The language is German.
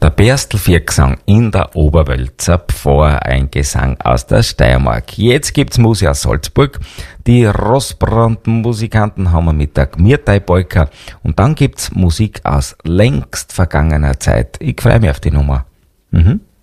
Der Berstl-Viergesang in der Oberwelt, zuvor ein Gesang aus der Steiermark. Jetzt gibt's Musik aus Salzburg. Die Rossbrand-Musikanten haben wir mit der Gmirtai-Polka. Und dann gibt's Musik aus längst vergangener Zeit. Ich freue mich auf die Nummer.